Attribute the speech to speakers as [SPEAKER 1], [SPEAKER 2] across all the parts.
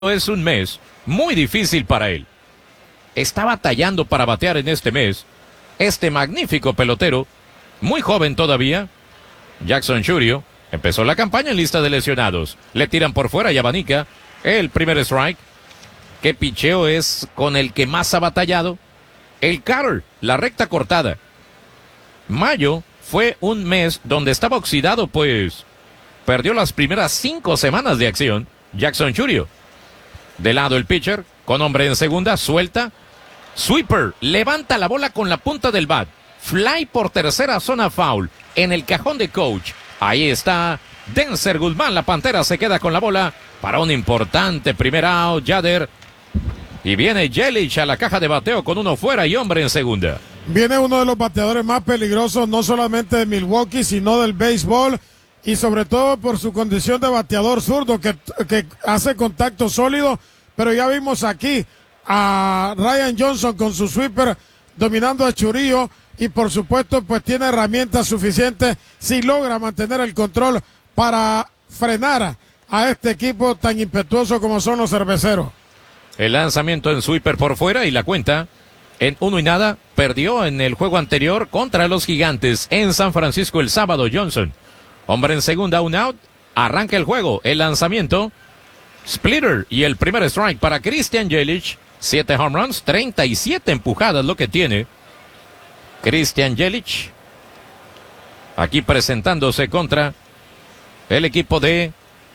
[SPEAKER 1] es un mes muy difícil para él. Está batallando para batear en este mes. Este magnífico pelotero, muy joven todavía, Jackson Chourio, empezó la campaña en lista de lesionados. Le tiran por fuera y abanica el primer strike. ¿Qué picheo es con el que más ha batallado? El cutter, la recta cortada. Mayo fue un mes donde estaba oxidado, pues perdió las primeras 5 semanas de acción. Jackson Chourio. De lado el pitcher, con hombre en segunda, suelta. Sweeper, levanta la bola con la punta del bat. Fly por tercera, zona foul. En el cajón de coach. Ahí está Denzer Guzmán. La Pantera se queda con la bola para un importante primer out. Yader. Y viene Yelich a la caja de bateo con uno fuera y hombre en segunda.
[SPEAKER 2] Viene uno de los bateadores más peligrosos, no solamente de Milwaukee, sino del béisbol. Y sobre todo por su condición de bateador zurdo que hace contacto sólido. Pero ya vimos aquí a Ryan Johnson con su sweeper dominando a Chourio. Y por supuesto pues tiene herramientas suficientes si logra mantener el control para frenar a este equipo tan impetuoso como son los cerveceros.
[SPEAKER 1] El lanzamiento en sweeper por fuera y la cuenta en 1-0. Perdió en el juego anterior contra los Gigantes en San Francisco el sábado. Johnson, hombre en segunda, un out. Arranca el juego, el lanzamiento, splitter y el primer strike para Christian Yelich. 7 home runs, 37 empujadas lo que tiene Christian Yelich. Aquí presentándose contra el equipo de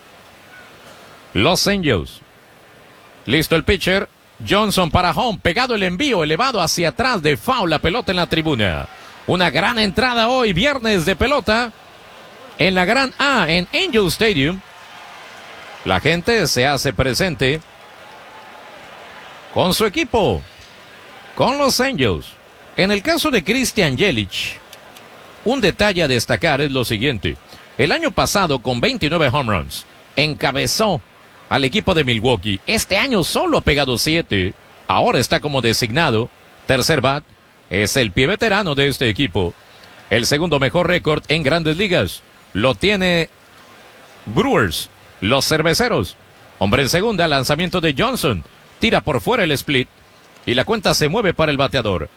[SPEAKER 1] Los Angels. Listo el pitcher. Johnson para home. Pegado el envío. Elevado hacia atrás de foul. La pelota en la tribuna. Una gran entrada hoy. Viernes de pelota. En la gran A. En Angel Stadium. La gente se hace presente. Con su equipo. Con los Angels. En el caso de Christian Yelich. Un detalle a destacar es lo siguiente. El año pasado con 29 home runs. Encabezó al equipo de Milwaukee. Este año solo ha pegado 7. Ahora está como designado tercer bat. Es el pie veterano de este equipo. El segundo mejor récord en Grandes Ligas lo tiene Brewers, los Cerveceros. Hombre en segunda, lanzamiento de Johnson. Tira por fuera el split y la cuenta se mueve para el bateador.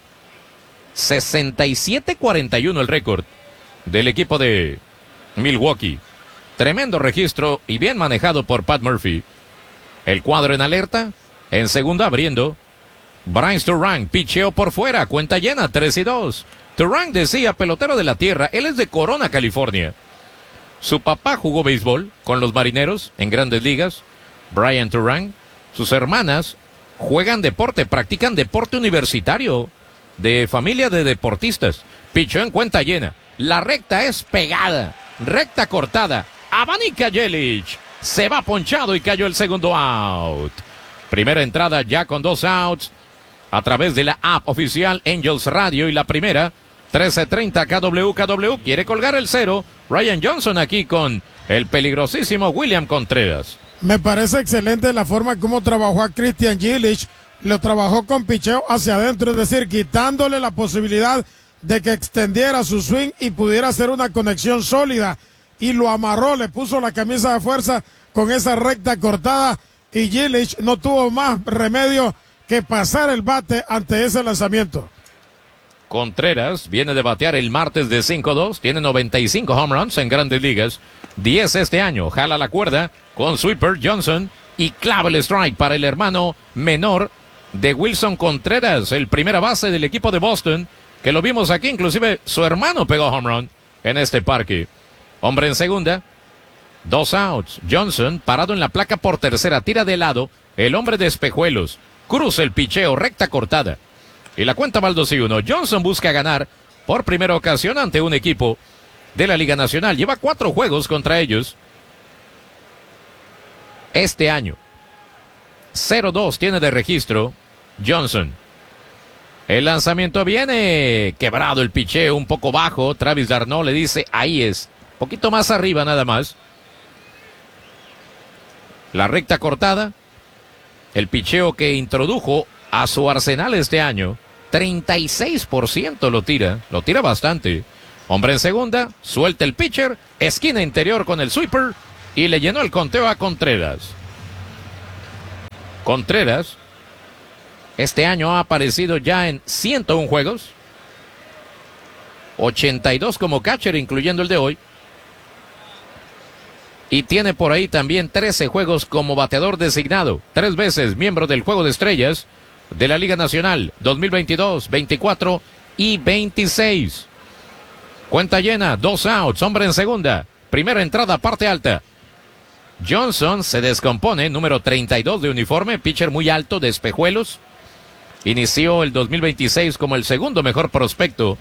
[SPEAKER 1] 67-41 el récord del equipo de Milwaukee. Tremendo registro y bien manejado por Pat Murphy. El cuadro en alerta. En segunda abriendo. Bryce Turang, picheo por fuera. Cuenta llena, 3-2. Turang decía, pelotero de la tierra. Él es de Corona, California. Su papá jugó béisbol con los Marineros en Grandes Ligas. Brian Turang. Sus hermanas juegan deporte, practican deporte universitario. De familia de deportistas. Picheo en cuenta llena. La recta es pegada. Recta cortada. Abanica Yelich. Se va ponchado y cayó el segundo out. Primera entrada ya con 2 outs. A través de la app oficial Angels Radio y la primera. 13:30 KW. Quiere colgar el 0. Ryan Johnson aquí con el peligrosísimo William Contreras.
[SPEAKER 2] Me parece excelente la forma como trabajó a Christian Yelich. Lo trabajó con picheo hacia adentro, es decir, quitándole la posibilidad de que extendiera su swing y pudiera hacer una conexión sólida. Y lo amarró, le puso la camisa de fuerza con esa recta cortada. Y Yelich no tuvo más remedio que pasar el bate ante ese lanzamiento.
[SPEAKER 1] Contreras viene de batear el martes de 5-2. Tiene 95 home runs en Grandes Ligas. 10 este año. Jala la cuerda con sweeper Johnson. Y clava el strike para el hermano menor de Wilson Contreras, el primera base del equipo de Boston, que lo vimos aquí, inclusive su hermano pegó home run en este parque. Hombre en segunda, 2 outs. Johnson parado en la placa por tercera, tira de lado, el hombre de espejuelos, cruza el picheo, recta cortada. Y la cuenta va al 2-1. Johnson busca ganar por primera ocasión ante un equipo de la Liga Nacional. Lleva 4 juegos contra ellos este año. 0-2 tiene de registro Johnson. El lanzamiento viene quebrado el picheo, un poco bajo. Travis d'Arnaud le dice, ahí es. Poquito más arriba nada más. La recta cortada. El picheo que introdujo a su arsenal este año. 36% lo tira bastante. Hombre en segunda, suelta el pitcher, esquina interior con el sweeper y le llenó el conteo a Contreras. Contreras este año ha aparecido ya en 101 juegos, 82 como catcher, incluyendo el de hoy. Y tiene por ahí también 13 juegos como bateador designado. 3 veces miembro del Juego de Estrellas de la Liga Nacional 2022, 24 y 26. Cuenta llena, 2 outs, hombre en segunda. Primera entrada, parte alta. Johnson se descompone, número 32 de uniforme, pitcher muy alto de espejuelos. Inició el 2026 como el segundo mejor prospecto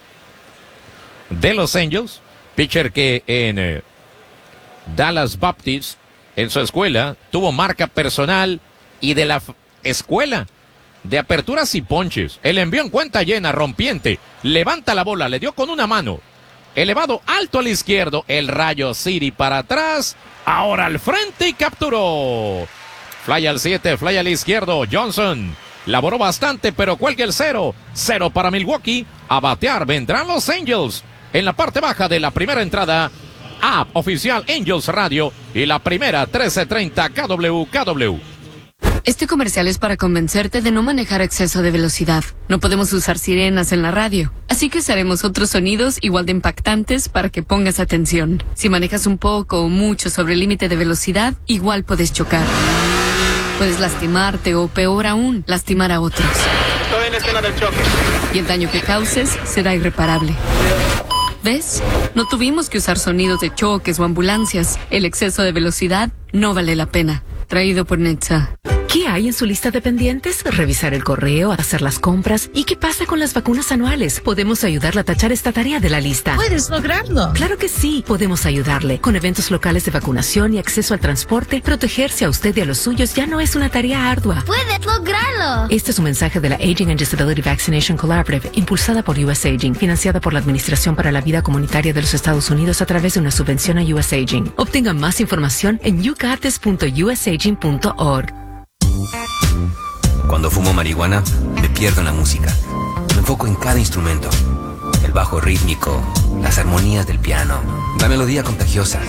[SPEAKER 1] de los Angels. Pitcher que en Dallas Baptist, en su escuela, tuvo marca personal y de la escuela de aperturas y ponches. El envió en cuenta llena, rompiente. Levanta la bola, le dio con una mano. Elevado alto al izquierdo, el Rayo City para atrás. Ahora al frente y capturó. Fly al 7, fly al izquierdo. Johnson laboró bastante, pero cuelga el 0. 0 para Milwaukee. A batear vendrán los Angels. En la parte baja de la primera entrada, app oficial Angels Radio y la primera 1330 KWKW.
[SPEAKER 3] Este comercial es para convencerte de no manejar a exceso de velocidad. No podemos usar sirenas en la radio, así que usaremos otros sonidos igual de impactantes para que pongas atención. Si manejas un poco o mucho sobre el límite de velocidad, igual puedes chocar. Puedes lastimarte o, peor aún, lastimar a otros.
[SPEAKER 4] Estoy en la escena del choque.
[SPEAKER 3] Y el daño que causes será irreparable. ¿Ves? No tuvimos que usar sonidos de choques o ambulancias. El exceso de velocidad no vale la pena. Traído por Netza.
[SPEAKER 5] ¿Qué hay en su lista de pendientes? Revisar el correo, hacer las compras. ¿Y qué pasa con las vacunas anuales? Podemos ayudarle a tachar esta tarea de la lista.
[SPEAKER 6] ¿Puedes lograrlo?
[SPEAKER 5] Claro que sí, podemos ayudarle. Con eventos locales de vacunación y acceso al transporte, protegerse a usted y a los suyos ya no es una tarea ardua.
[SPEAKER 6] ¡Puedes lograrlo!
[SPEAKER 5] Este es un mensaje de la Aging and Disability Vaccination Collaborative, impulsada por US Aging, financiada por la Administración para la Vida Comunitaria de los Estados Unidos a través de una subvención a US Aging. Obtenga más información en yougates.usaging.org.
[SPEAKER 7] Cuando fumo marihuana, me pierdo en la música. Me enfoco en cada instrumento. El bajo rítmico, las armonías del piano, la melodía contagiosa.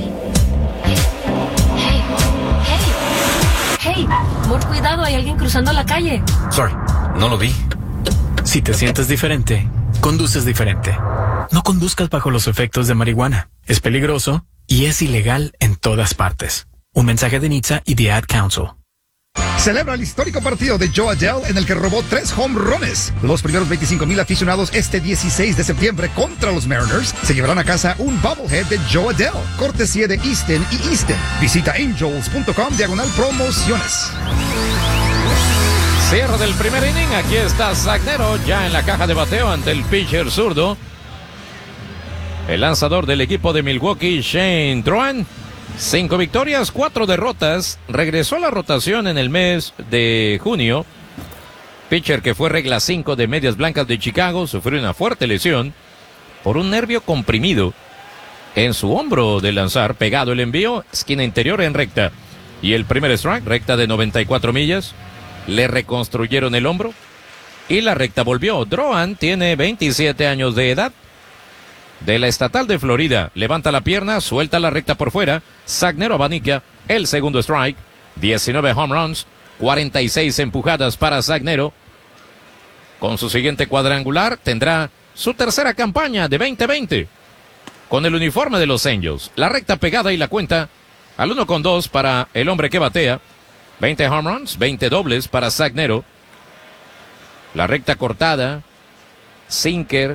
[SPEAKER 8] Hey, por cuidado, hay alguien cruzando la calle.
[SPEAKER 7] Sorry, no lo vi.
[SPEAKER 9] Si te sientes diferente, conduces diferente. No conduzcas bajo los efectos de marihuana. Es peligroso y es ilegal en todas partes. Un mensaje de NHTSA y The Ad Council.
[SPEAKER 10] Celebra el histórico partido de Joe Adell en el que robó 3 home runs. Los primeros 25,000 aficionados este 16 de septiembre contra los Mariners se llevarán a casa un bobblehead de Joe Adell, cortesía de Easton y Easton. Visita angels.com/promociones.
[SPEAKER 1] Cierre del primer inning, aquí está Zagnero ya en la caja de bateo ante el pitcher zurdo. El lanzador del equipo de Milwaukee, Shane Droan. 5 victorias, 4 derrotas. Regresó a la rotación en el mes de junio. Pitcher que fue regla 5 de Medias Blancas de Chicago. Sufrió una fuerte lesión por un nervio comprimido en su hombro de lanzar. Pegado el envío, esquina interior en recta. Y el primer strike, recta de 94 millas. Le reconstruyeron el hombro y la recta volvió. Droan tiene 27 años de edad. De la estatal de Florida, levanta la pierna, suelta la recta por fuera. Zagnero abanica el segundo strike. 19 home runs, 46 empujadas para Zagnero. Con su siguiente cuadrangular tendrá su tercera campaña de 2020. Con el uniforme de los Angels, la recta pegada y la cuenta al 1-2 para el hombre que batea. 20 home runs, 20 dobles para Zagnero. La recta cortada, sinker.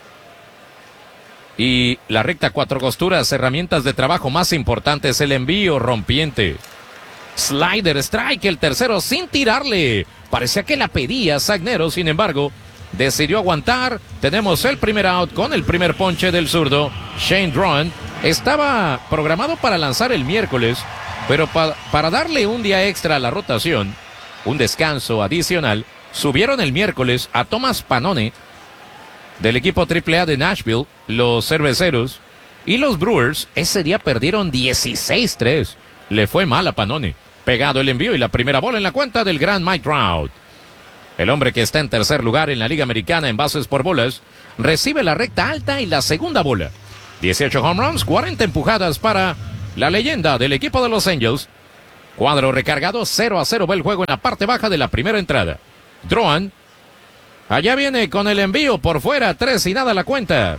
[SPEAKER 1] Y la recta 4 costuras, herramientas de trabajo más importantes, el envío rompiente. Slider, strike, el tercero sin tirarle. Parecía que la pedía Zagnero, sin embargo, decidió aguantar. Tenemos el primer out con el primer ponche del zurdo, Shane Droan. Estaba programado para lanzar el miércoles, pero para darle un día extra a la rotación, un descanso adicional, subieron el miércoles a Thomas Pannone, del equipo AAA de Nashville. Los cerveceros y los Brewers ese día perdieron 16-3. Le fue mal a Pannone. Pegado el envío y la primera bola en la cuenta del gran Mike Trout. El hombre que está en tercer lugar en la Liga Americana en bases por bolas recibe la recta alta y la segunda bola. 18 home runs, 40 empujadas para la leyenda del equipo de los Angels. Cuadro recargado, 0-0 va el juego en la parte baja de la primera entrada. Drohan, allá viene con el envío por fuera, 3 y nada la cuenta.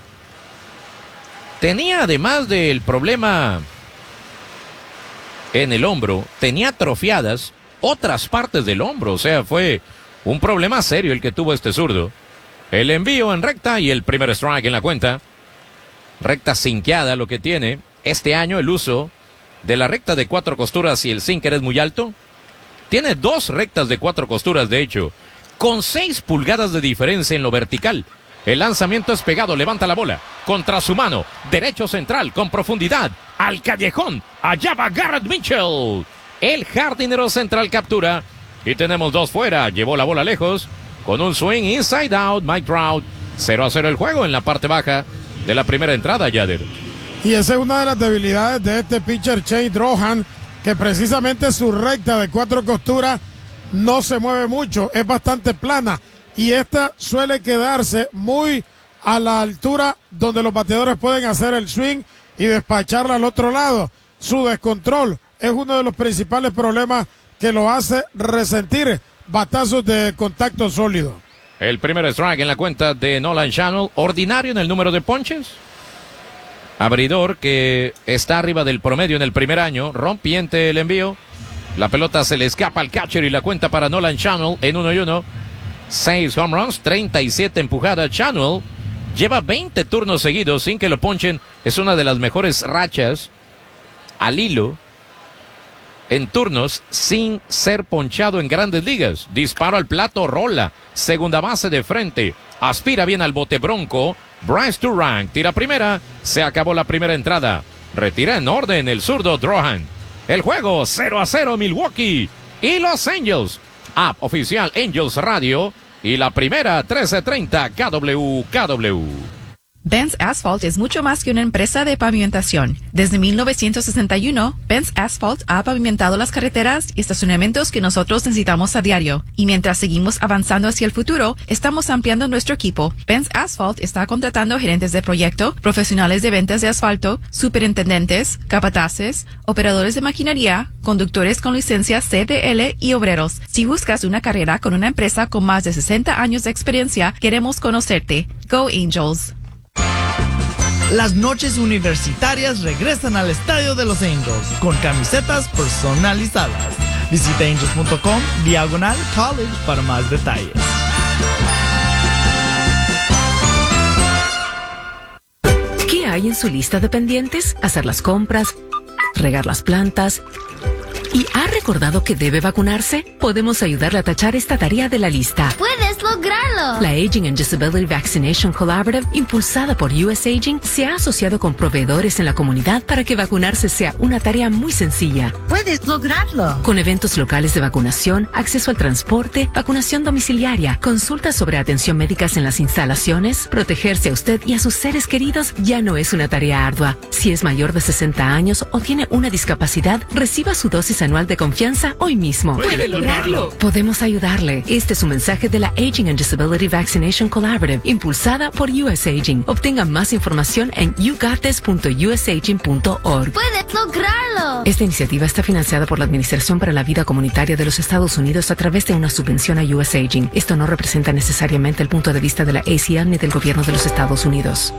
[SPEAKER 1] Tenía, además del problema en el hombro, tenía atrofiadas otras partes del hombro, o sea, fue un problema serio el que tuvo este zurdo. El envío en recta y el primer strike en la cuenta. Recta sinqueada lo que tiene. Este año el uso de la recta de 4 costuras y el sinker es muy alto. Tiene 2 rectas de 4 costuras, de hecho, con 6 pulgadas de diferencia en lo vertical. El lanzamiento es pegado, levanta la bola, contra su mano, derecho central, con profundidad, al callejón, allá va Garrett Mitchell. El jardinero central captura, y tenemos 2 fuera, llevó la bola lejos, con un swing inside out, Mike Trout. 0-0 el juego en la parte baja de la primera entrada, Yader.
[SPEAKER 2] Y esa es una de las debilidades de este pitcher Shane Drohan, que precisamente su recta de 4 costuras no se mueve mucho, es bastante plana. Y esta suele quedarse muy a la altura donde los bateadores pueden hacer el swing y despacharla al otro lado. Su descontrol es uno de los principales problemas que lo hace resentir batazos de contacto sólido.
[SPEAKER 1] El primer strike en la cuenta de Nolan Schanuel, ordinario en el número de ponches. Abridor que está arriba del promedio en el primer año, rompiente el envío. La pelota se le escapa al catcher y la cuenta para Nolan Schanuel en 1-1. 6 home runs, 37 empujadas. Schanuel lleva 20 turnos seguidos sin que lo ponchen. Es una de las mejores rachas al hilo en turnos sin ser ponchado en grandes ligas. Disparo al plato, rola. Segunda base de frente. Aspira bien al bote bronco. Bryce Durant tira primera. Se acabó la primera entrada. Retira en orden el zurdo Drohan. El juego 0-0 Milwaukee y Los Angels. App oficial Angels Radio y la primera 1330 KWKW.
[SPEAKER 11] Benz Asphalt es mucho más que una empresa de pavimentación. Desde 1961, Benz Asphalt ha pavimentado las carreteras y estacionamientos que nosotros necesitamos a diario. Y mientras seguimos avanzando hacia el futuro, estamos ampliando nuestro equipo. Benz Asphalt está contratando gerentes de proyecto, profesionales de ventas de asfalto, superintendentes, capataces, operadores de maquinaria, conductores con licencia CDL y obreros. Si buscas una carrera con una empresa con más de 60 años de experiencia, queremos conocerte. Go Angels.
[SPEAKER 12] Las noches universitarias regresan al Estadio de los Angels con camisetas personalizadas. Visita angels.com/college para más detalles.
[SPEAKER 5] ¿Qué hay en su lista de pendientes? Hacer las compras, regar las plantas. ¿Y ha recordado que debe vacunarse? Podemos ayudarle a tachar esta tarea de la lista.
[SPEAKER 6] ¡Puedes lograrlo!
[SPEAKER 5] La Aging and Disability Vaccination Collaborative, impulsada por US Aging, se ha asociado con proveedores en la comunidad para que vacunarse sea una tarea muy sencilla.
[SPEAKER 6] ¡Puedes lograrlo!
[SPEAKER 5] Con eventos locales de vacunación, acceso al transporte, vacunación domiciliaria, consultas sobre atención médicas en las instalaciones, protegerse a usted y a sus seres queridos ya no es una tarea ardua. Si es mayor de 60 años o tiene una discapacidad, reciba su dosis anual de confianza hoy mismo.
[SPEAKER 6] ¡Puede lograrlo!
[SPEAKER 5] Podemos ayudarle. Este es un mensaje de la Aging and Disability Vaccination Collaborative, impulsada por US Aging. Obtenga más información en yougottes.usaging.org.
[SPEAKER 6] ¡Puedes lograrlo!
[SPEAKER 5] Esta iniciativa está financiada por la Administración para la Vida Comunitaria de los Estados Unidos a través de una subvención a US Aging. Esto no representa necesariamente el punto de vista de la ACL ni del gobierno de los Estados Unidos.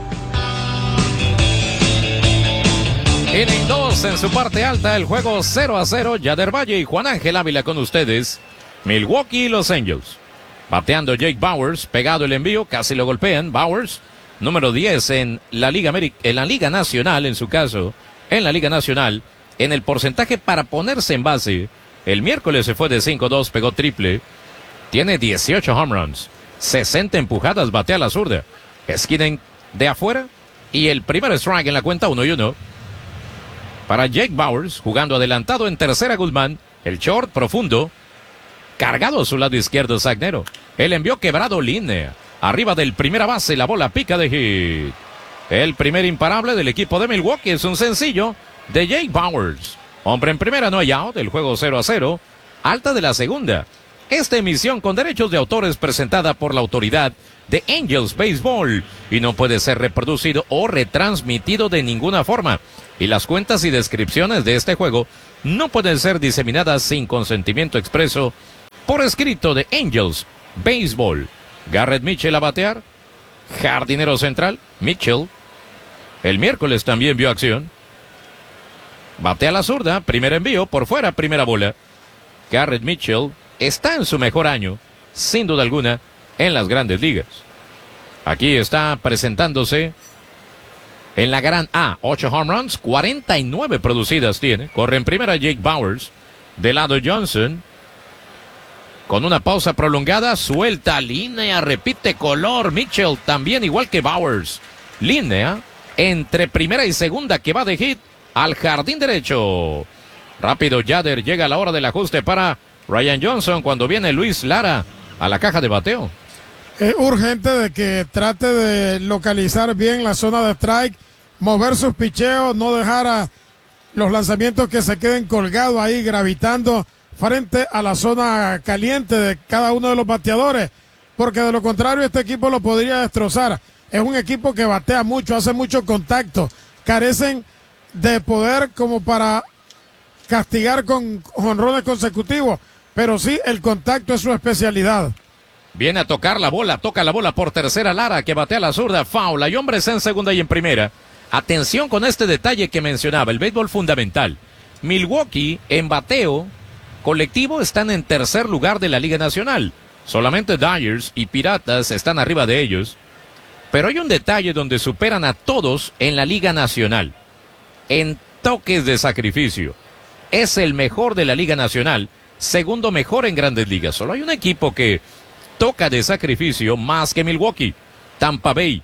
[SPEAKER 1] Inning 2 en su parte alta, el juego 0-0. Yader Valle y Juan Ángel Ávila con ustedes. Milwaukee y Los Angels. Bateando Jake Bauers, pegado el envío, casi lo golpean. Bauers, número 10 en la Liga Nacional, en su caso, en la Liga Nacional, en el porcentaje para ponerse en base. El miércoles se fue de 5-2, pegó triple. Tiene 18 home runs, 60 empujadas, batea la zurda. Esquina de afuera y el primer strike en la cuenta 1-1. Para Jake Bauers, jugando adelantado en tercera Guzmán, el short profundo, cargado a su lado izquierdo Zagnero. El envió quebrado línea, arriba del primera base, la bola pica de hit. El primer imparable del equipo de Milwaukee es un sencillo de Jake Bauers. Hombre en primera, no hay out, el juego 0-0, alta de la segunda. Esta emisión con derechos de autor es presentada por la autoridad de Angels Baseball y no puede ser reproducido o retransmitido de ninguna forma. Y las cuentas y descripciones de este juego no pueden ser diseminadas sin consentimiento expreso por escrito de Angels Baseball. Garrett Mitchell a batear. Jardinero central, Mitchell. El miércoles también vio acción. Batea la zurda, primer envío, por fuera, primera bola. Garrett Mitchell está en su mejor año, sin duda alguna, en las grandes ligas. Aquí está presentándose en la gran A. 8 home runs, 49 producidas tiene. Corre en primera Jake Bauers. De lado Johnson. Con una pausa prolongada, suelta línea, repite color. Mitchell también igual que Bauers. Línea entre primera y segunda que va de hit al jardín derecho. Rápido Yader, llega a la hora del ajuste para Ryan Johnson cuando viene Luis Lara a la caja de bateo.
[SPEAKER 2] Es urgente de que trate de localizar bien la zona de strike, mover sus picheos, no dejar a los lanzamientos que se queden colgados ahí, gravitando frente a la zona caliente de cada uno de los bateadores, porque de lo contrario este equipo lo podría destrozar. Es un equipo que batea mucho, hace mucho contacto, carecen de poder como para castigar con jonrones consecutivos, pero sí el contacto es su especialidad.
[SPEAKER 1] Viene a tocar la bola, toca la bola por tercera Lara, que batea la zurda, foul, hay hombres en segunda y en primera. Atención con este detalle que mencionaba, el béisbol fundamental. Milwaukee en bateo colectivo están en tercer lugar de la Liga Nacional. Solamente Dyers y Piratas están arriba de ellos. Pero hay un detalle donde superan a todos en la Liga Nacional. En toques de sacrificio. Es el mejor de la Liga Nacional, segundo mejor en Grandes Ligas. Solo hay un equipo que toca de sacrificio más que Milwaukee. Tampa Bay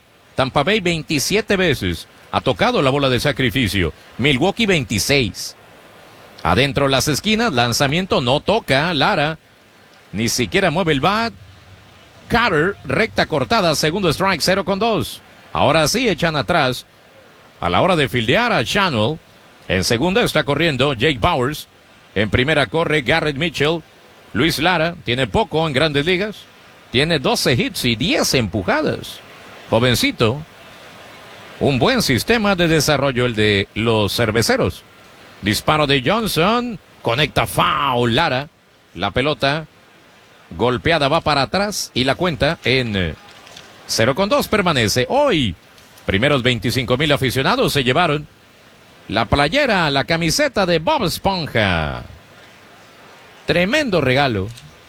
[SPEAKER 1] 27 veces ha tocado la bola de sacrificio. Milwaukee 26. Adentro las esquinas, lanzamiento no toca. Lara ni siquiera mueve el bat. Carter, recta cortada, segundo strike, 0-2. Ahora sí echan atrás a la hora de fildear a Channel. En segunda está corriendo Jake Bauers. En primera corre Garrett Mitchell. Luis Lara tiene poco en Grandes Ligas. Tiene 12 hits y 10 empujadas. Jovencito. Un buen sistema de desarrollo el de los cerveceros. Disparo de Johnson. Conecta foul Lara. La pelota golpeada va para atrás y la cuenta en 0-2 permanece. Hoy, primeros 25,000 aficionados se llevaron la playera, la camiseta de Bob Esponja. Tremendo regalo.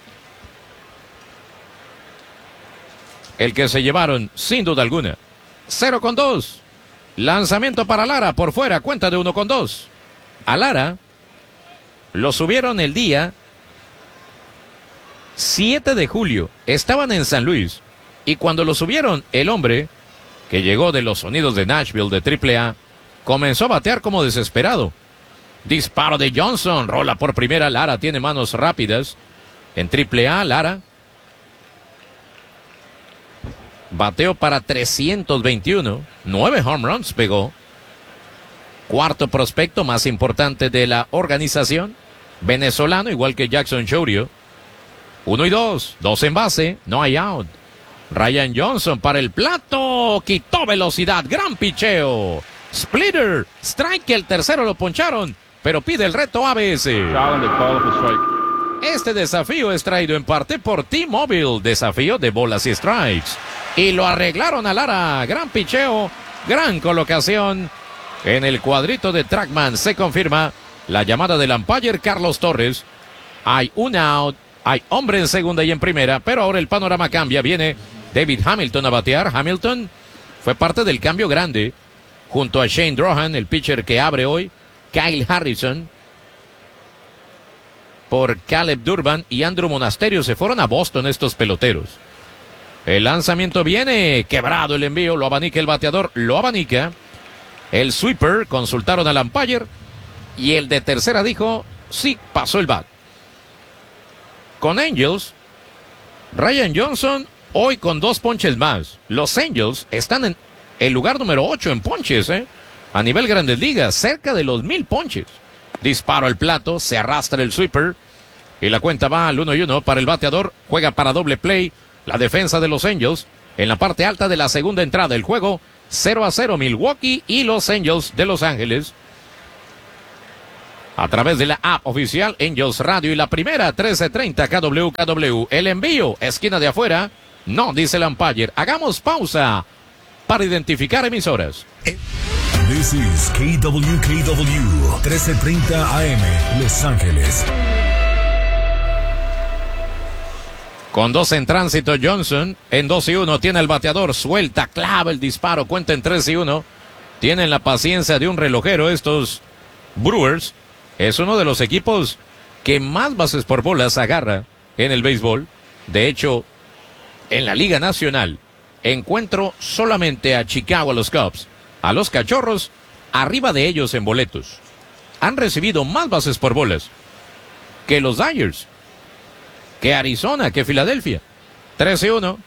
[SPEAKER 1] El que se llevaron, sin duda alguna. 0-2. Lanzamiento para Lara por fuera, cuenta de 1-2. A Lara lo subieron el día 7 de julio. Estaban en San Luis. Y cuando lo subieron, el hombre que llegó de los sonidos de Nashville de AAA comenzó a batear como desesperado. Disparo de Johnson, rola por primera. Lara tiene manos rápidas. En AAA, Lara bateo para 321. 9 home runs pegó. Cuarto prospecto más importante de la organización. Venezolano, igual que Jackson Chourio. 1-2. 2 en base. No hay out. Ryan Johnson para el plato. Quitó velocidad. Gran picheo. Splitter. Strike. El tercero lo poncharon. Pero pide el reto ABS. Este desafío es traído en parte por T-Mobile. Desafío de bolas y strikes. Y lo arreglaron a Lara. Gran picheo. Gran colocación. En el cuadrito de Trackman se confirma la llamada del umpire Carlos Torres. Hay un out. Hay hombre en segunda y en primera, pero ahora el panorama cambia. Viene David Hamilton a batear. Hamilton fue parte del cambio grande junto a Shane Drohan, el pitcher que abre hoy. Kyle Harrison por Caleb Durban y Andrew Monasterio se fueron a Boston estos peloteros. El lanzamiento viene, quebrado el envío, lo abanica el bateador, lo abanica. El sweeper, consultaron al umpire y el de tercera dijo, sí, pasó el bat. Con Angels, Ryan Johnson hoy con 2 ponches más. Los Angels están en el lugar número 8 en ponches, a nivel Grandes Ligas, cerca de los 1000 ponches. Disparo al plato, se arrastra el sweeper y la cuenta va al 1-1 para el bateador. Juega para doble play la defensa de los Angels en la parte alta de la segunda entrada. El juego 0-0 Milwaukee y los Angels de Los Ángeles. a través de la app oficial Angels Radio y la primera 1330 KWKW. El envío, esquina de afuera, no dice el umpire. Hagamos pausa para identificar emisoras.
[SPEAKER 13] This is KWKW 1330 AM, Los Ángeles.
[SPEAKER 1] Con 2 en tránsito, Johnson en 2-1 tiene el bateador, suelta, clava el disparo, cuenta en 3-1. Tienen la paciencia de un relojero estos Brewers. Es uno de los equipos que más bases por bolas agarra en el béisbol. De hecho, en la Liga Nacional encuentro solamente a Chicago, a los Cubs, a los Cachorros, arriba de ellos en boletos. Han recibido más bases por bolas que los Dodgers, que Arizona, que Filadelfia. 13-1.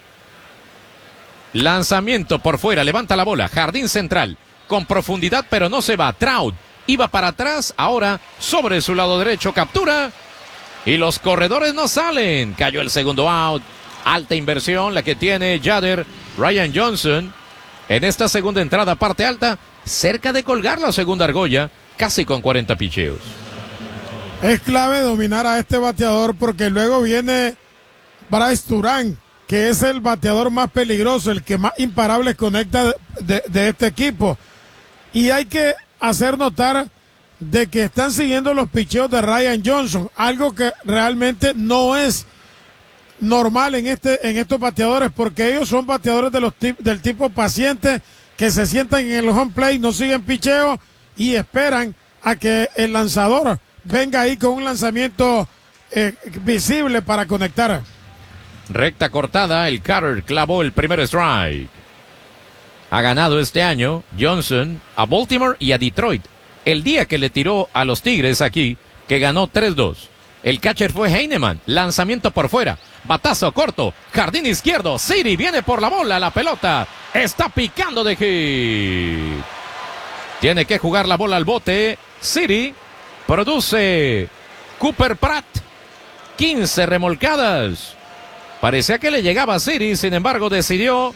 [SPEAKER 1] Lanzamiento por fuera, levanta la bola, jardín central, con profundidad pero no se va. Trout iba para atrás, ahora sobre su lado derecho, captura y los corredores no salen. Cayó el segundo out. Alta inversión la que tiene Yader Ryan Johnson en esta segunda entrada, parte alta, cerca de colgar la segunda argolla, casi con 40 picheos.
[SPEAKER 2] Es clave dominar a este bateador porque luego viene Bryce Turán, que es el bateador más peligroso, el que más imparables conecta de este equipo. Y hay que hacer notar de que están siguiendo los picheos de Ryan Johnson, algo que realmente no es normal en estos bateadores, porque ellos son bateadores del tipo paciente, que se sientan en el home plate, no siguen picheo y esperan a que el lanzador venga ahí con un lanzamiento visible para conectar.
[SPEAKER 1] Recta cortada, el Carter clavó el primer strike. Ha ganado este año Johnson a Baltimore y a Detroit. El día que le tiró a los Tigres aquí, que ganó 3-2. El catcher fue Heinemann, lanzamiento por fuera, batazo corto, jardín izquierdo, Siri viene por la bola, la pelota está picando de hit. Tiene que jugar la bola al bote, Siri produce Cooper Pratt, 15 remolcadas. Parecía que le llegaba a Siri, sin embargo decidió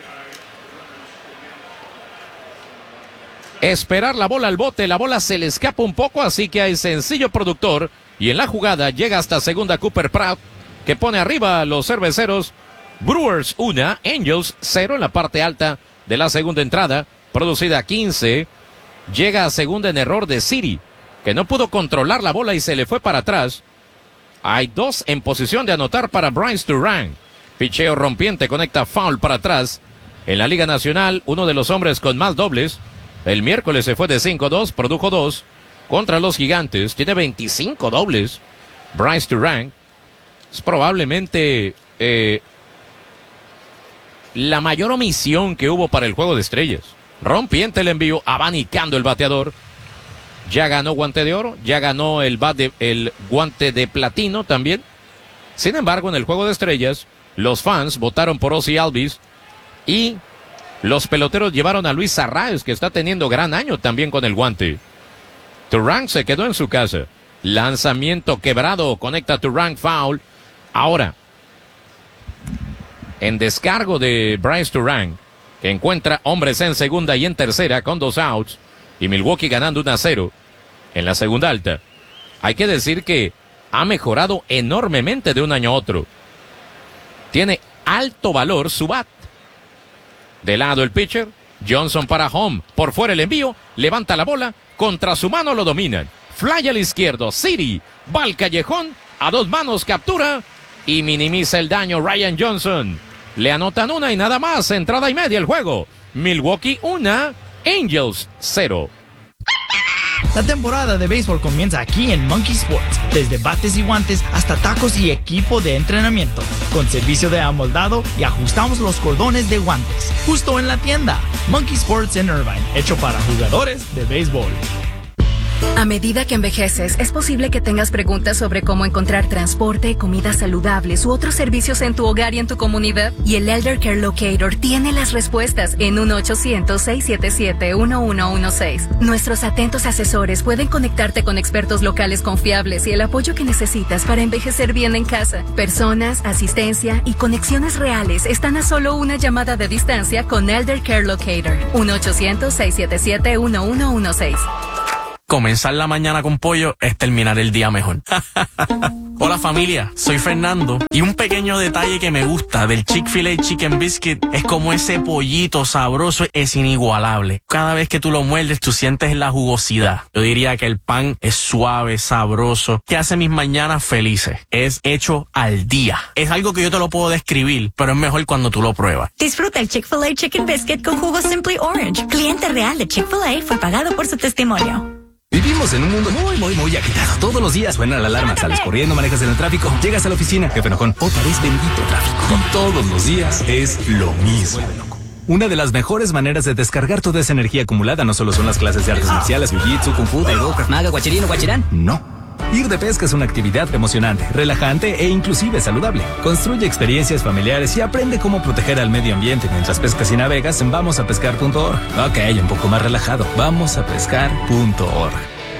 [SPEAKER 1] esperar la bola al bote, la bola se le escapa un poco, así que hay sencillo productor, y en la jugada llega hasta segunda Cooper Pratt, que pone arriba a los cerveceros. Brewers 1, Angels 0 en la parte alta de la segunda entrada, producida 15, llega a segunda en error de Siri, que no pudo controlar la bola y se le fue para atrás. Hay 2 en posición de anotar para Bryce Turán. Picheo rompiente, conecta foul para atrás. En la Liga Nacional, uno de los hombres con más dobles. El miércoles se fue de 5-2, produjo 2 contra los Gigantes. Tiene 25 dobles. Bryce Turán es probablemente la mayor omisión que hubo para el Juego de Estrellas. Rompiente el envío, abanicando el bateador. Ya ganó guante de oro, ya ganó el guante de platino también. Sin embargo, en el Juego de Estrellas, los fans votaron por Ozzie Albies y los peloteros llevaron a Luis Arraez, que está teniendo gran año también con el guante. Turán se quedó en su casa. Lanzamiento quebrado, conecta Turán, foul. Ahora, en descargo de Bryce Turán, que encuentra hombres en segunda y en tercera con 2 outs, y Milwaukee ganando 1-0 en la segunda alta. Hay que decir que ha mejorado enormemente de un año a otro. Tiene alto valor su bat. De lado el pitcher, Johnson para home, por fuera el envío, levanta la bola, contra su mano lo dominan. Fly al izquierdo, Siri, va al callejón, a 2 manos captura y minimiza el daño Ryan Johnson. Le anotan 1 y nada más, entrada y media el juego. Milwaukee 1, Angels 0.
[SPEAKER 12] La temporada de béisbol comienza aquí en Monkey Sports. Desde bates y guantes hasta tacos y equipo de entrenamiento. Con servicio de amoldado y ajustamos los cordones de guantes. Justo en la tienda. Monkey Sports en Irvine. Hecho para jugadores de béisbol.
[SPEAKER 14] A medida que envejeces, es posible que tengas preguntas sobre cómo encontrar transporte, comidas saludables u otros servicios en tu hogar y en tu comunidad. Y el Elder Care Locator tiene las respuestas en 1-800-677-1116. Nuestros atentos asesores pueden conectarte con expertos locales confiables y el apoyo que necesitas para envejecer bien en casa. Personas, asistencia y conexiones reales están a solo una llamada de distancia con Elder Care Locator. 1-800-677-1116.
[SPEAKER 9] comenzar la mañana con pollo es terminar el día mejor. Hola familia, soy Fernando y un pequeño detalle que me gusta del Chick-fil-A Chicken Biscuit es como ese pollito sabroso es inigualable. Cada vez que tú lo muerdes tú sientes la jugosidad. Yo diría que el pan es suave, sabroso, que hace mis mañanas felices. Es hecho al día. Es algo que yo te lo puedo describir, pero es mejor cuando tú lo pruebas.
[SPEAKER 15] Disfruta el Chick-fil-A Chicken Biscuit con jugo Simply Orange. Cliente real de Chick-fil-A fue pagado por su testimonio.
[SPEAKER 7] Vivimos en un mundo muy agitado. Todos los días suena la alarma, sales corriendo, manejas en el tráfico, llegas a la oficina, jefe enojón, otra vez bendito tráfico. Y todos los días es lo mismo. Una de las mejores maneras de descargar toda esa energía acumulada no solo son las clases de artes marciales, jiu-jitsu, kung fu, taekwondo, krav maga, guachirín o guachirán. No. Ir de pesca es una actividad emocionante, relajante e inclusive saludable. Construye experiencias familiares y aprende cómo proteger al medio ambiente mientras pescas y navegas en vamosapescar.org. Ok, un poco más relajado. Vamosapescar.org.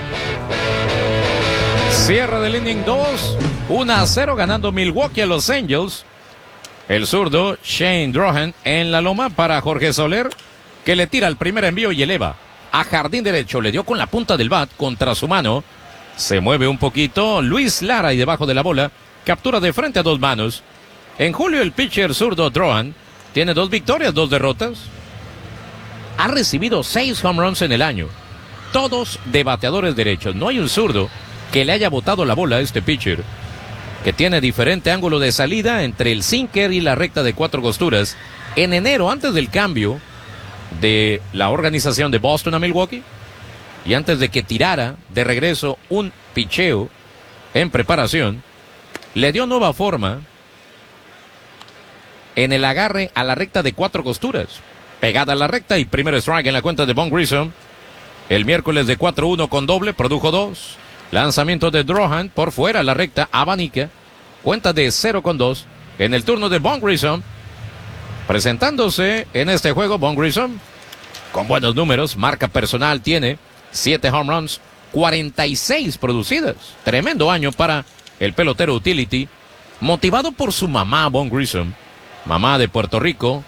[SPEAKER 1] Cierre del inning 2, 1-0 ganando Milwaukee a Los Angels. El zurdo Shane Drohan en la loma para Jorge Soler, que le tira el primer envío y eleva a jardín derecho. Le dio con la punta del bat contra su mano. Se mueve un poquito Luis Lara y debajo de la bola captura de frente a dos manos. En julio el pitcher zurdo Drohan tiene 2 victorias, 2 derrotas. Ha recibido 6 home runs en el año, todos de bateadores derechos. No hay un zurdo que le haya botado la bola a este pitcher, que tiene diferente ángulo de salida entre el sinker y la recta de 4 costuras. En enero, antes del cambio de la organización de Boston a Milwaukee, y antes de que tirara de regreso un picheo en preparación, le dio nueva forma en el agarre a la recta de 4 costuras. Pegada a la recta y primer strike en la cuenta de Von Grissom. El miércoles de 4-1 con doble, produjo 2. Lanzamiento de Drohan por fuera, la recta, abanica. Cuenta de 0-2 en el turno de Von Grissom. Presentándose en este juego, Von Grissom con buenos números, marca personal, tiene 7 home runs, 46 producidas. Tremendo año para el pelotero utility, motivado por su mamá, Von Grissom, mamá de Puerto Rico,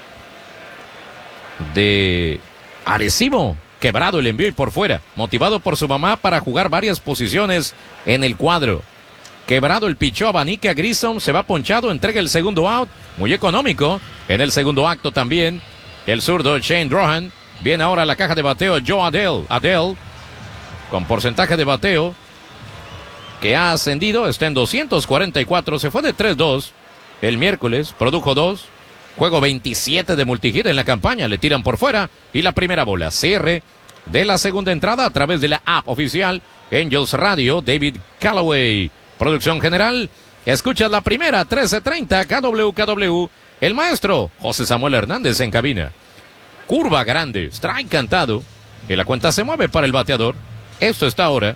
[SPEAKER 1] de Arecibo. Quebrado el envío y por fuera, motivado por su mamá para jugar varias posiciones en el cuadro. Quebrado el pichó, abanica a Grissom, se va ponchado, entrega el segundo out, muy económico. En el segundo acto también, el zurdo Shane Drohan. Viene ahora a la caja de bateo Joe Adell. Adell, con porcentaje de bateo que ha ascendido, está en 244, se fue de 3-2 el miércoles, produjo 2. Juego 27 de multihit en la campaña, le tiran por fuera y la primera bola. Cierre de la segunda entrada a través de la app oficial Angels Radio, David Callaway. Producción general, escuchas la primera, 13:30, KWKW. El maestro José Samuel Hernández en cabina. Curva grande, strike cantado, y la cuenta se mueve para el bateador. Esto está ahora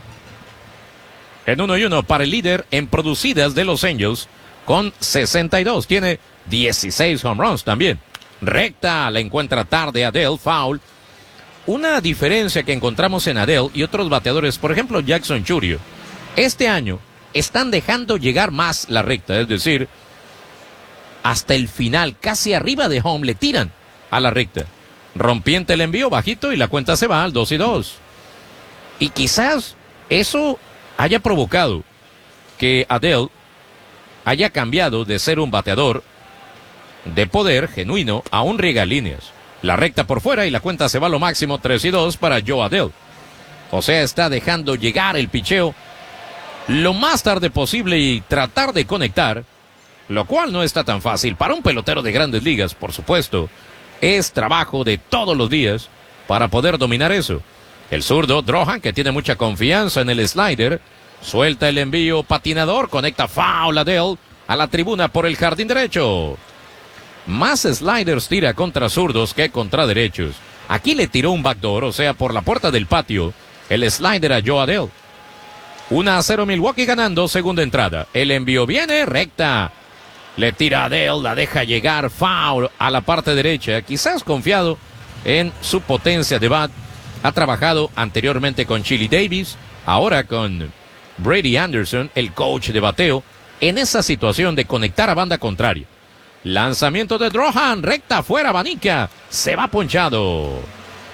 [SPEAKER 1] en 1-1 para el líder en producidas de los Angels con 62. Tiene 16 home runs también. Recta, la encuentra tarde Adell, foul. Una diferencia que encontramos en Adell y otros bateadores, por ejemplo Jackson Chourio, este año están dejando llegar más la recta, es decir, hasta el final, casi arriba de home, le tiran a la recta. Rompiente el envío, bajito, y la cuenta se va al 2-2. Y quizás eso haya provocado que Adell haya cambiado de ser un bateador de poder genuino a un regalíneas. La recta por fuera y la cuenta se va a lo máximo, 3-2 para Joe Adell. O sea, está dejando llegar el picheo lo más tarde posible y tratar de conectar, lo cual no está tan fácil para un pelotero de grandes ligas, por supuesto. Es trabajo de todos los días para poder dominar eso. El zurdo Drohan, que tiene mucha confianza en el slider, suelta el envío patinador, conecta foul Adell a la tribuna por el jardín derecho. Más sliders tira contra zurdos que contra derechos. Aquí le tiró un backdoor, o sea, por la puerta del patio, el slider a Joe Adell. 1-0 Milwaukee ganando, segunda entrada. El envío viene, recta. Le tira a Adell, la deja llegar, foul a la parte derecha. Quizás confiado en su potencia de bat. Ha trabajado anteriormente con Chili Davis, ahora con Brady Anderson, el coach de bateo, en esa situación de conectar a banda contraria. Lanzamiento de Drohan, recta afuera, abanica, se va ponchado.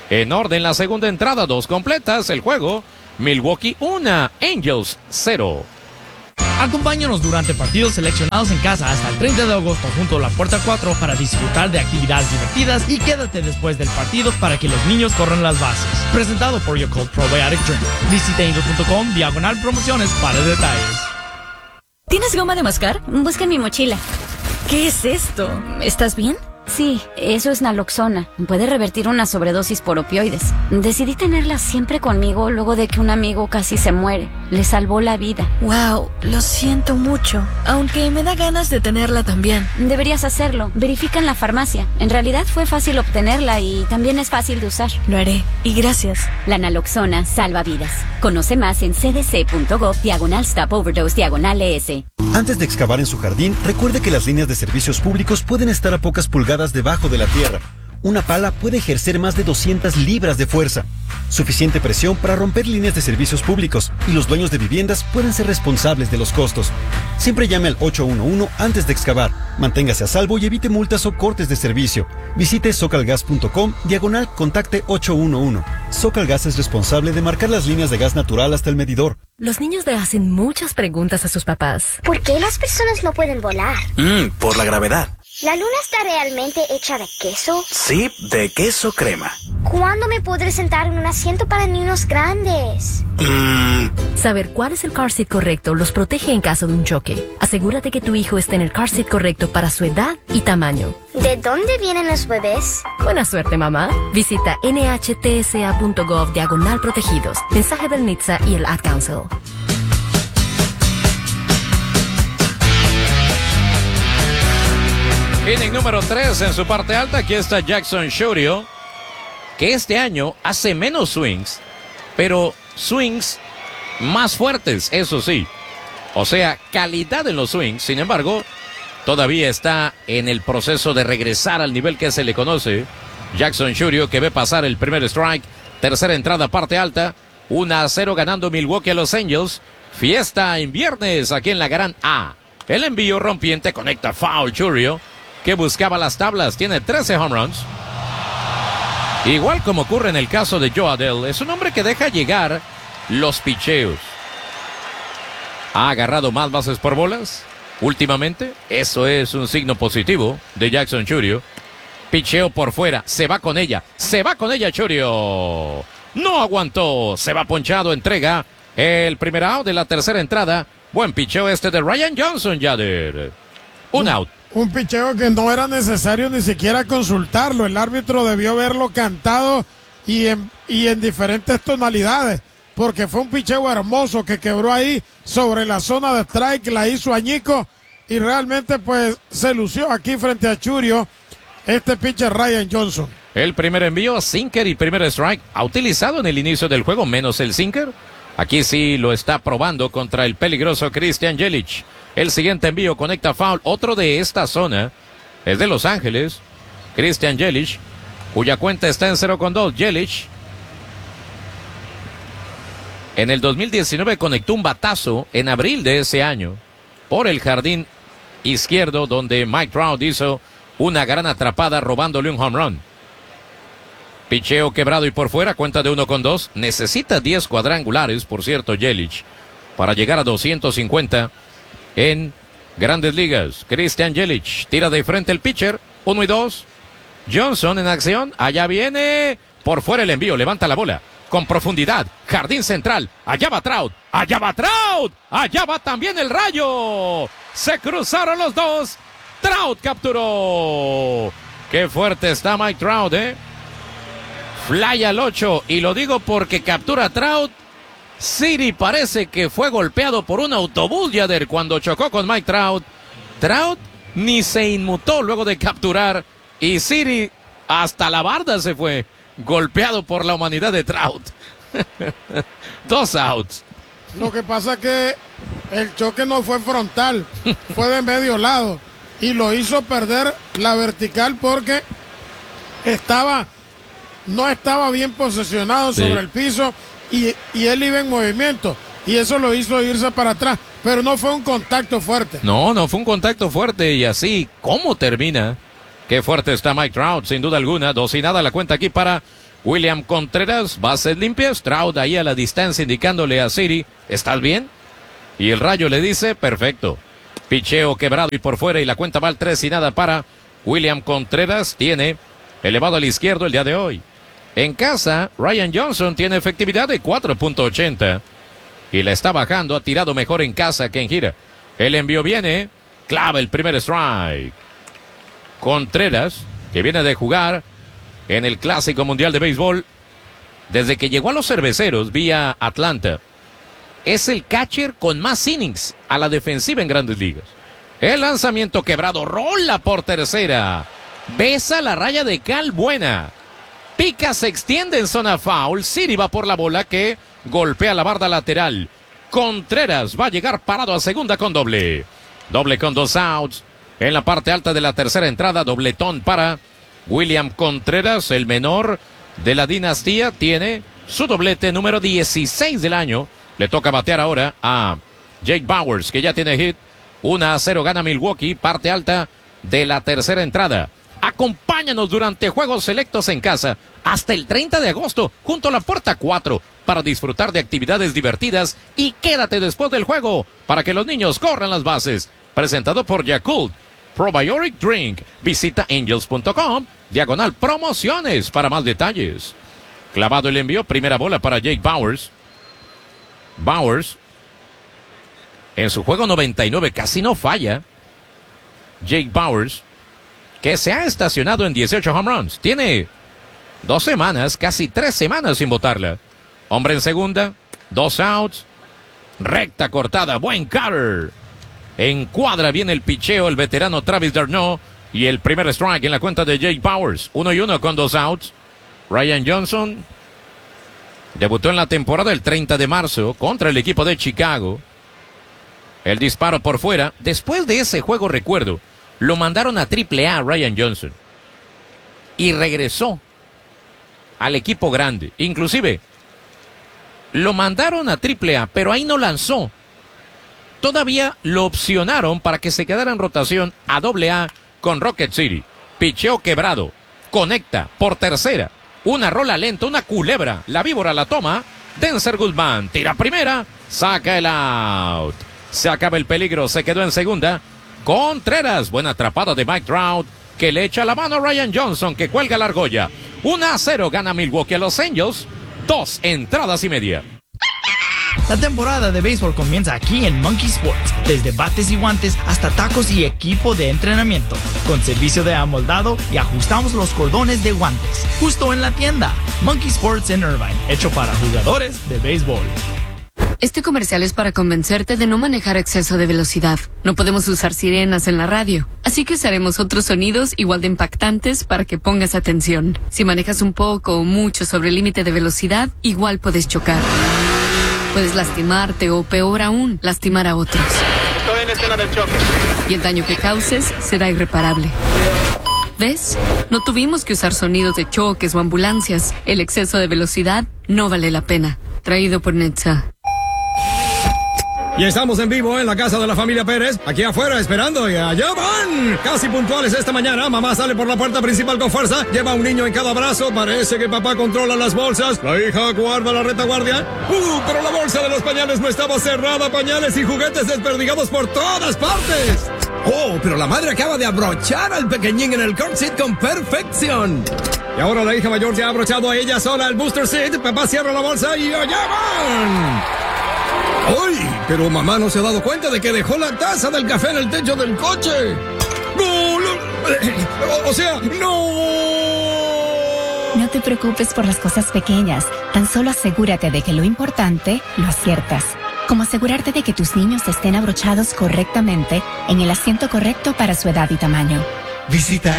[SPEAKER 1] En orden, la segunda entrada, 2 completas. El juego, Milwaukee 1, Angels 0.
[SPEAKER 12] Acompáñanos durante partidos seleccionados en casa hasta el 30 de agosto junto a la Puerta 4 para disfrutar de actividades divertidas y quédate después del partido para que los niños corran las bases. Presentado por Yakult Probiotic Drink. Visita angels.com/promociones para detalles.
[SPEAKER 15] ¿Tienes goma de mascar? Busca en mi mochila. ¿Qué es esto? ¿Estás bien?
[SPEAKER 16] Sí, eso es naloxona. Puede revertir una sobredosis por opioides. Decidí tenerla siempre conmigo luego de que un amigo casi se muere. Le salvó la vida.
[SPEAKER 15] Wow, lo siento mucho. Aunque me da ganas de tenerla también.
[SPEAKER 16] Deberías hacerlo. Verifica en la farmacia. En realidad fue fácil obtenerla y también es fácil de usar.
[SPEAKER 15] Lo haré. Y gracias.
[SPEAKER 16] La naloxona salva vidas. Conoce más en cdc.gov/stop-overdose/ES.
[SPEAKER 17] Antes de excavar en su jardín, recuerde que las líneas de servicios públicos pueden estar a pocas pulgadas debajo de la tierra. Una pala puede ejercer más de 200 libras de fuerza. Suficiente presión para romper líneas de servicios públicos y los dueños de viviendas pueden ser responsables de los costos. Siempre llame al 811 antes de excavar. Manténgase a salvo y evite multas o cortes de servicio. Visite socalgas.com/contacte 811. Socalgas es responsable de marcar las líneas de gas natural hasta el medidor.
[SPEAKER 5] Los niños le hacen muchas preguntas a sus papás.
[SPEAKER 6] ¿Por qué las personas no pueden volar?
[SPEAKER 18] Por la gravedad.
[SPEAKER 6] ¿La luna está realmente hecha de queso?
[SPEAKER 18] Sí, de queso crema.
[SPEAKER 6] ¿Cuándo me podré sentar en un asiento para niños grandes?
[SPEAKER 5] Saber cuál es el car seat correcto los protege en caso de un choque. Asegúrate que tu hijo esté en el car seat correcto para su edad y tamaño.
[SPEAKER 6] ¿De dónde vienen los bebés?
[SPEAKER 5] Buena suerte, mamá. Visita nhtsa.gov/protegidos. Mensaje del NHTSA y el Ad Council.
[SPEAKER 1] Inning número 3 en su parte alta. Aquí está Jackson Chourio, que este año hace menos swings, pero swings más fuertes, eso sí. O sea, calidad en los swings. Sin embargo, todavía está en el proceso de regresar al nivel que se le conoce. Jackson Chourio, que ve pasar el primer strike. Tercera entrada, parte alta. 1-0 ganando Milwaukee a los Angels. Fiesta en viernes aquí en la Gran A. El envío rompiente conecta foul. Chourio, que buscaba las tablas, tiene 13 home runs. Igual como ocurre en el caso de Joe Adell, es un hombre que deja llegar los picheos. Ha agarrado más bases por bolas últimamente. Eso es un signo positivo de Jackson Chourio. Picheo por fuera, se va con ella Chourio. No aguantó, se va ponchado, entrega el primer out de la tercera entrada. Buen picheo de Ryan Johnson, Yader. Un out.
[SPEAKER 2] Un picheo que no era necesario ni siquiera consultarlo. El árbitro debió haberlo cantado y en diferentes tonalidades, porque fue un picheo hermoso que quebró ahí sobre la zona de strike, la hizo añico y realmente pues se lució aquí frente a Chourio este pitcher Ryan Johnson.
[SPEAKER 1] El primer envío, sinker y primer strike, ha utilizado en el inicio del juego menos el sinker. Aquí sí lo está probando contra el peligroso Christian Yelich. El siguiente envío conecta foul, otro de esta zona, es de Los Ángeles, Christian Yelich, cuya cuenta está en 0-2. Yelich en el 2019 conectó un batazo en abril de ese año por el jardín izquierdo, donde Mike Trout hizo una gran atrapada robándole un home run. Picheo quebrado y por fuera, cuenta de 1-2. Necesita 10 cuadrangulares, por cierto, Yelich, para llegar a 250 en Grandes Ligas. Christian Yelich tira de frente el pitcher. 1-2. Johnson en acción. Allá viene. Por fuera el envío. Levanta la bola con profundidad. Jardín central. Allá va Trout. Allá va Trout. Allá va también el Rayo. Se cruzaron los dos. Trout capturó. Qué fuerte está Mike Trout, Fly al 8. Y lo digo porque captura Trout. Siri parece que fue golpeado por un autobús, Yader, cuando chocó con Mike Trout. Trout ni se inmutó luego de capturar. Y Siri hasta la barda se fue. Golpeado por la humanidad de Trout. 2 outs.
[SPEAKER 2] Lo que pasa es que el choque no fue frontal. Fue de medio lado. Y lo hizo perder la vertical porque no estaba bien posicionado sobre el piso. Y él iba en movimiento y eso lo hizo irse para atrás, pero no fue un contacto fuerte.
[SPEAKER 1] No fue un contacto fuerte. Y así, ¿cómo termina? Qué fuerte está Mike Trout, sin duda alguna. 2-0 la cuenta aquí para William Contreras, bases limpias. Trout ahí a la distancia indicándole a Siri, ¿estás bien? Y el Rayo le dice, perfecto. Picheo quebrado y por fuera y la cuenta va al 3-0 para William Contreras. Tiene elevado al izquierdo el día de hoy. En casa, Ryan Johnson tiene efectividad de 4.80 y la está bajando. Ha tirado mejor en casa que en gira. El envío viene, clava el primer strike. Contreras, que viene de jugar en el Clásico Mundial de Béisbol desde que llegó a los Cerveceros vía Atlanta. Es el catcher con más innings a la defensiva en Grandes Ligas. El lanzamiento quebrado, rola por tercera. Besa la raya de cal buena. Pica, se extiende en zona foul. Siri va por la bola que golpea la barda lateral. Contreras va a llegar parado a segunda con doble. Doble con 2 outs. En la parte alta de la tercera entrada, dobletón para William Contreras, el menor de la dinastía. Tiene su doblete número 16 del año. Le toca batear ahora a Jake Bauers, que ya tiene hit. 1-0 gana Milwaukee, parte alta de la tercera entrada. Acompáñanos durante juegos selectos en casa hasta el 30 de agosto, junto a la puerta 4, para disfrutar de actividades divertidas y quédate después del juego para que los niños corran las bases. Presentado por Yakult Probiotic Drink. Visita angels.com/promociones para más detalles. Clavado el envío, primera bola para Jake Bauers. Bauers, en su juego 99 casi no falla. Jake Bauers, que se ha estacionado en 18 home runs. Tiene 2 semanas, casi 3 semanas sin botarla. Hombre en segunda, 2 outs. Recta cortada, buen cutter. Encuadra bien el picheo el veterano Travis d'Arnaud. Y el primer strike en la cuenta de Jake Bauers. 1-1 con 2 outs. Ryan Johnson debutó en la temporada el 30 de marzo contra el equipo de Chicago. El disparo por fuera. Después de ese juego, recuerdo, lo mandaron a AAA Ryan Johnson. Y regresó al equipo grande. Inclusive, lo mandaron a AAA, pero ahí no lanzó. Todavía lo opcionaron para que se quedara en rotación a AA con Rocket City. Picheo quebrado. Conecta por tercera. Una rola lenta, una culebra. La víbora la toma. Denzer Guzmán tira primera. Saca el out. Se acaba el peligro. Se quedó en segunda. Contreras. Buena atrapada de Mike Trout, que le echa la mano a Ryan Johnson, que cuelga la argolla. 1-0 gana Milwaukee a los Angels. 2 entradas y media.
[SPEAKER 12] La temporada de béisbol comienza aquí en Monkey Sports. Desde bates y guantes hasta tacos y equipo de entrenamiento. Con servicio de amoldado y ajustamos los cordones de guantes. Justo en la tienda. Monkey Sports en Irvine. Hecho para jugadores de béisbol.
[SPEAKER 3] Este comercial es para convencerte de no manejar a exceso de velocidad. No podemos usar sirenas en la radio, así que usaremos otros sonidos igual de impactantes para que pongas atención. Si manejas un poco o mucho sobre el límite de velocidad, igual puedes chocar. Puedes lastimarte o, peor aún, lastimar a otros.
[SPEAKER 4] Estoy en la escena del choque.
[SPEAKER 3] Y el daño que causes será irreparable. ¿Ves? No tuvimos que usar sonidos de choques o ambulancias. El exceso de velocidad no vale la pena. Traído por Netza.
[SPEAKER 19] Y estamos en vivo en la casa de la familia Pérez, aquí afuera esperando, y allá van, casi puntuales esta mañana. Mamá sale por la puerta principal con fuerza, lleva a un niño en cada brazo, parece que papá controla las bolsas, la hija guarda la retaguardia. Pero la bolsa de los pañales no estaba cerrada, pañales y juguetes desperdigados por todas partes. Pero la madre acaba de abrochar al pequeñín en el car seat con perfección. Y ahora la hija mayor se ha abrochado a ella sola el booster seat, papá cierra la bolsa y allá van. ¡Ay! Pero mamá no se ha dado cuenta de que dejó la taza del café en el techo del coche. ¡No! O sea, ¡no!
[SPEAKER 20] No te preocupes por las cosas pequeñas. Tan solo asegúrate de que lo importante lo aciertas. Como asegurarte de que tus niños estén abrochados correctamente en el asiento correcto para su edad y tamaño.
[SPEAKER 21] Visita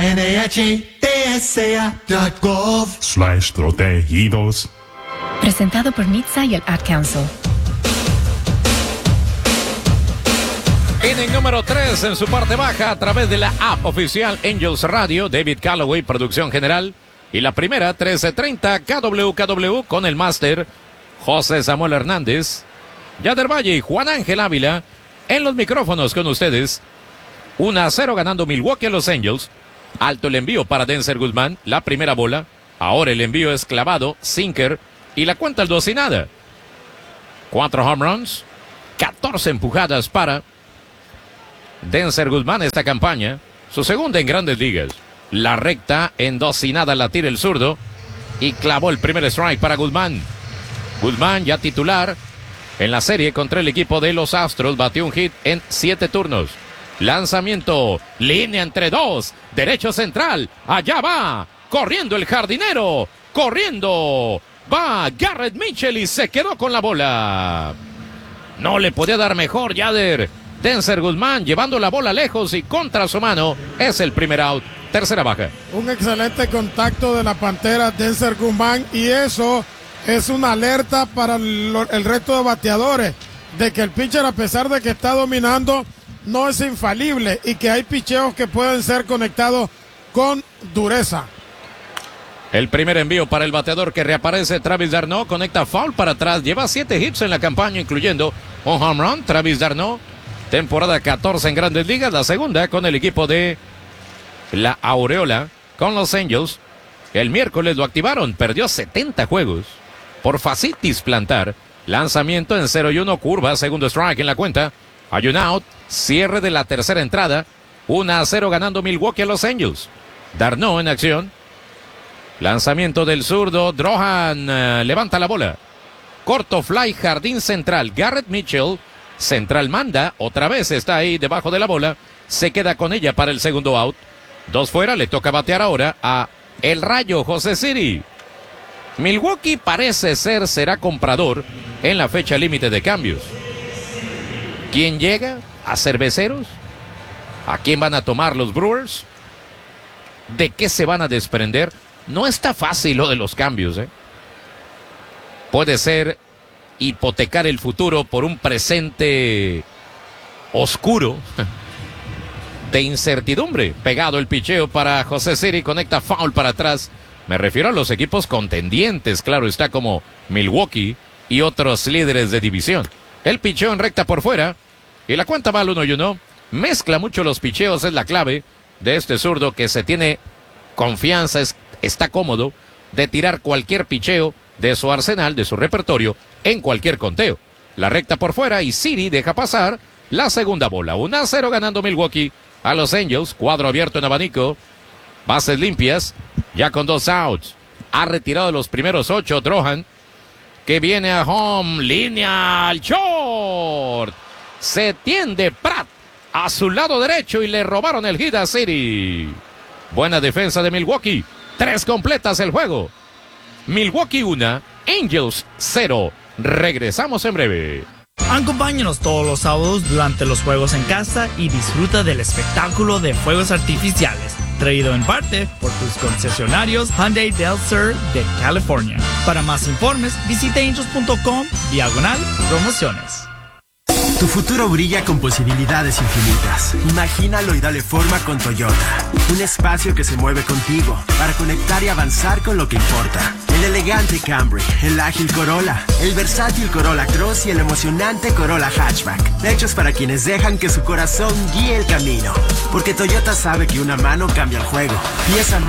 [SPEAKER 21] NHTSA.gov/protegidos.
[SPEAKER 20] Presentado por NHTSA y el Ad Council.
[SPEAKER 1] Inning número 3 en su parte baja a través de la app oficial Angels Radio. David Calloway, producción general. Y la primera, 13:30, KWKW con el máster José Samuel Hernández. Yader Valle y Juan Ángel Ávila en los micrófonos con ustedes. 1-0 ganando Milwaukee a los Angels. Alto el envío para Denzer Guzmán. La primera bola. Ahora el envío es clavado, sinker, y la cuenta al 2-0. 4 home runs, 14 empujadas para Denzer Guzmán esta campaña, su segunda en Grandes Ligas. La recta en 2-0 la tira el zurdo y clavó el primer strike para Guzmán. Guzmán ya titular en la serie contra el equipo de los Astros, batió un hit en 7 turnos. Lanzamiento, línea entre 2, derecho central, allá va, corriendo el jardinero, corriendo, va Garrett Mitchell y se quedó con la bola. No le podía dar mejor Yader. Denzer Guzmán llevando la bola lejos y contra su mano es el primer out, tercera baja.
[SPEAKER 2] Un excelente contacto de la Pantera Denzer Guzmán y eso es una alerta para el resto de bateadores de que el pitcher, a pesar de que está dominando, no es infalible y que hay picheos que pueden ser conectados con dureza.
[SPEAKER 1] El primer envío para el bateador que reaparece, Travis d'Arnaud, conecta foul para atrás, lleva 7 hits en la campaña, incluyendo un home run. Travis d'Arnaud, temporada 14 en Grandes Ligas, la segunda con el equipo de la Aureola, con los Angels. El miércoles lo activaron, perdió 70 juegos por fascitis plantar. Lanzamiento en 0-1, curva, segundo strike en la cuenta. Hay un out, cierre de la tercera entrada, 1-0 ganando Milwaukee a los Angels. d'Arnaud en acción. Lanzamiento del zurdo, Drohan levanta la bola. Corto fly, jardín central. Garrett Mitchell, central manda, otra vez está ahí debajo de la bola. Se queda con ella para el segundo out. 2 fuera, le toca batear ahora a el Rayo José Siri. Milwaukee parece será comprador en la fecha límite de cambios. ¿Quién llega? ¿A cerveceros? ¿A quién van a tomar los Brewers? ¿De qué se van a desprender? No está fácil lo de los cambios, ¿eh? Puede ser hipotecar el futuro por un presente oscuro de incertidumbre. Pegado el picheo para José Siri, conecta foul para atrás. Me refiero a los equipos contendientes, claro está, como Milwaukee y otros líderes de división. El picheo en recta por fuera y la cuenta va al 1-1. Mezcla mucho los picheos, es la clave de este zurdo que se tiene confianza, está cómodo de tirar cualquier picheo de su arsenal, de su repertorio, en cualquier conteo. La recta por fuera y Siri deja pasar la segunda bola. 1-0 ganando Milwaukee a los Angels. Cuadro abierto en abanico. Bases limpias, ya con 2 outs. Ha retirado los primeros 8 Drohan, que viene a home, línea al short. Se tiende Pratt a su lado derecho y le robaron el hit a Siri. Buena defensa de Milwaukee. 3 completas el juego. Milwaukee 1, Angels 0. Regresamos en breve.
[SPEAKER 12] Acompáñanos todos los sábados durante los juegos en casa y disfruta del espectáculo de fuegos artificiales, traído en parte por tus concesionarios Hyundai Del Sur de California. Para más informes, visita angels.com/promociones.
[SPEAKER 21] Tu futuro brilla con posibilidades infinitas. Imagínalo y dale forma con Toyota. Un espacio que se mueve contigo para conectar y avanzar con lo que importa. El elegante Camry, el ágil Corolla, el versátil Corolla Cross y el emocionante Corolla Hatchback. Hechos para quienes dejan que su corazón guíe el camino. Porque Toyota sabe que una mano cambia el juego. Y esa mano